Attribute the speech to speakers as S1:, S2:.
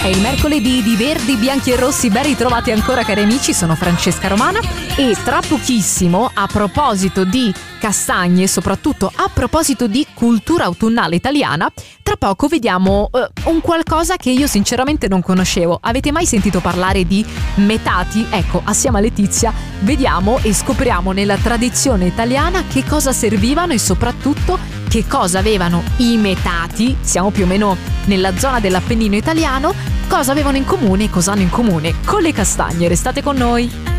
S1: È il mercoledì di Verdi, Bianchi e Rossi, ben ritrovati ancora cari amici, sono Francesca Romana e tra pochissimo, a proposito di castagne, soprattutto a proposito di cultura autunnale italiana, tra poco vediamo un qualcosa che io sinceramente non conoscevo. Avete mai sentito parlare di metati? Ecco, assieme a Letizia vediamo e scopriamo nella tradizione italiana che cosa servivano e soprattutto che cosa avevano i metati, siamo più o meno nella zona dell'Appennino italiano, cosa avevano in comune e cosa hanno in comune con le castagne. Restate con noi!